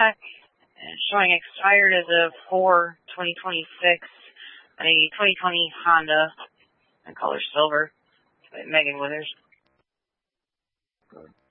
showing expired as of 4/2026, a 2020 Honda, in color silver, by Megan Withers. Good.